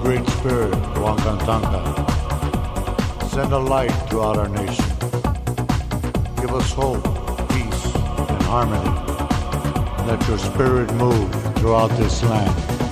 Great Spirit, Wangantanka, send a light throughout our nation. Give us hope, peace, and harmony. Let your spirit move throughout this land.